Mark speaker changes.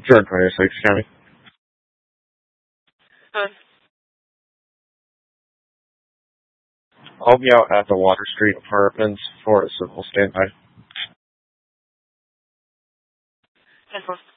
Speaker 1: Jordan 26 County.
Speaker 2: Huh?
Speaker 1: I'll be out at the Water Street Apartments for a civil standby.
Speaker 2: 10-4.